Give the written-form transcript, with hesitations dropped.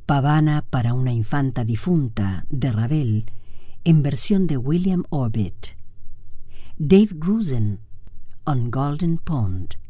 Pavana para una infanta difunta, de Ravel, en versión de William Orbit. Dave Grusin, On Golden Pond.